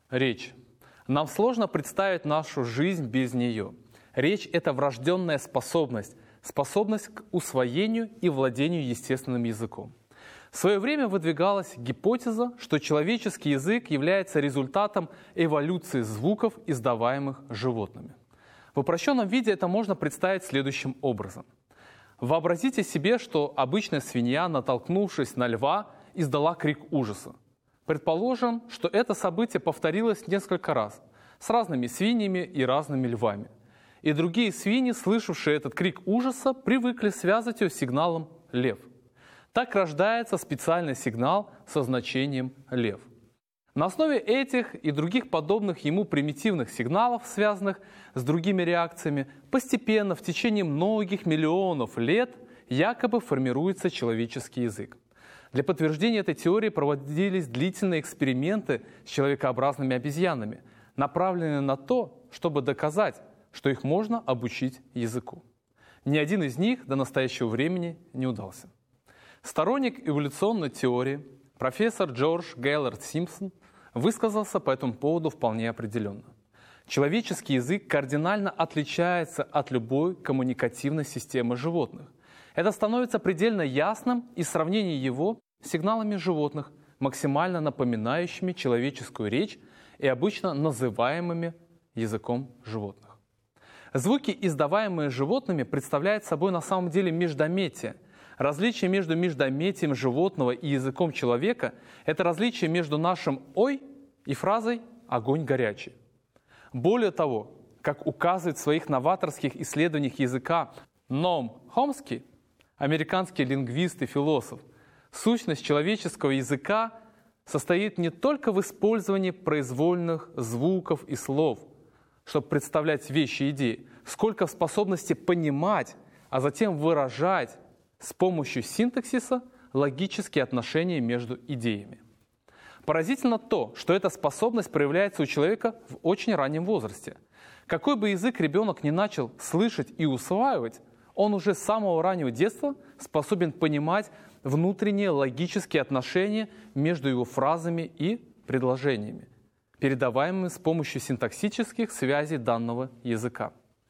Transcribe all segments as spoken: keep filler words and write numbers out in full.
Речь. Нам сложно представить нашу жизнь без нее. Речь – это врожденная способность, способность к усвоению и владению естественным языком. В свое время выдвигалась гипотеза, что человеческий язык является результатом эволюции звуков, издаваемых животными. В упрощенном виде это можно представить следующим образом. Вообразите себе, что обычная свинья, натолкнувшись на льва, издала крик ужаса. Предположим, что это событие повторилось несколько раз с разными свиньями и разными львами. И другие свиньи, слышавшие этот крик ужаса, привыкли связывать его с сигналом «лев». Так рождается специальный сигнал со значением «лев». На основе этих и других подобных ему примитивных сигналов, связанных с другими реакциями, постепенно в течение многих миллионов лет якобы формируется человеческий язык. Для подтверждения этой теории проводились длительные эксперименты с человекообразными обезьянами, направленные на то, чтобы доказать, что их можно обучить языку. Ни один из них до настоящего времени не удался. Сторонник эволюционной теории профессор Джордж Гейлорд Симпсон высказался по этому поводу вполне определенно. Человеческий язык кардинально отличается от любой коммуникативной системы животных. Это становится предельно ясным из сравнения его с сигналами животных, максимально напоминающими человеческую речь и обычно называемыми языком животных. Звуки, издаваемые животными, представляют собой на самом деле междометие. Различие между междометием животного и языком человека – это различие между нашим «ой» и фразой «огонь горячий». Более того, как указывает в своих новаторских исследованиях языка Ноам Хомски, американский лингвист и философ, сущность человеческого языка состоит не только в использовании произвольных звуков и слов, чтобы представлять вещи и идеи, сколько в способности понимать, а затем выражать с помощью синтаксиса логические отношения между идеями. Поразительно то, что эта способность проявляется у человека в очень раннем возрасте. Какой бы язык ребенок ни начал слышать и усваивать, он уже с самого раннего детства способен понимать внутренние логические отношения между его фразами и предложениями, передаваемыми с помощью синтаксических связей данного языка.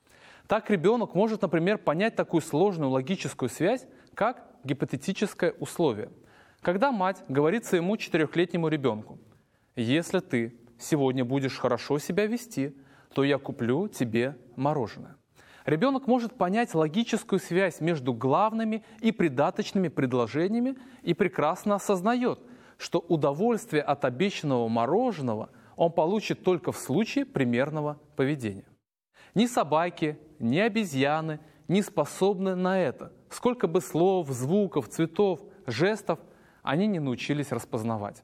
Так ребенок может, например, понять такую сложную логическую связь, как гипотетическое условие. Когда мать говорит своему четырехлетнему ребенку: «Если ты сегодня будешь хорошо себя вести, то я куплю тебе мороженое». Ребенок может понять логическую связь между главными и придаточными предложениями и прекрасно осознает, что удовольствие от обещанного мороженого он получит только в случае примерного поведения. Ни собаки, ни обезьяны не способны на это, сколько бы слов, звуков, цветов, жестов они не научились распознавать.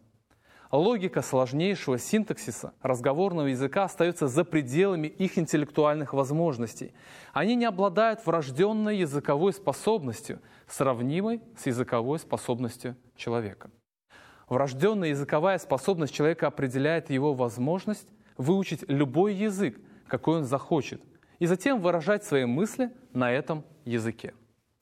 Логика сложнейшего синтаксиса разговорного языка остается за пределами их интеллектуальных возможностей. Они не обладают врожденной языковой способностью, сравнимой с языковой способностью человека. Врожденная языковая способность человека определяет его возможность выучить любой язык, какой он захочет, и затем выражать свои мысли на этом языке.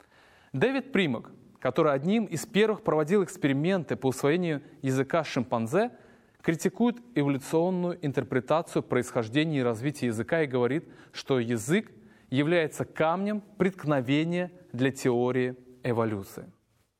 Дэвид Примак, который одним из первых проводил эксперименты по усвоению языка шимпанзе, критикует эволюционную интерпретацию происхождения и развития языка и говорит, что язык является камнем преткновения для теории эволюции.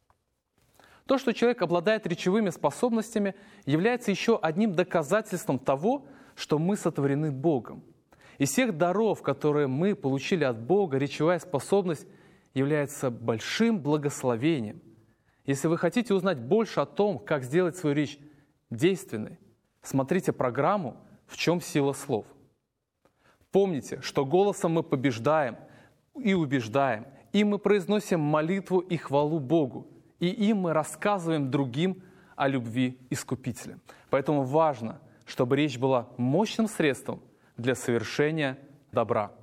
То, что человек обладает речевыми способностями, является еще одним доказательством того, что мы сотворены Богом. Из всех даров, которые мы получили от Бога, речевая способность является большим благословением. Если вы хотите узнать больше о том, как сделать свою речь действенной, смотрите программу «В чем сила слов?». Помните, что голосом мы побеждаем и убеждаем, и мы произносим молитву и хвалу Богу, и им мы рассказываем другим о любви Искупителя. Поэтому важно, чтобы речь была мощным средством для совершения добра.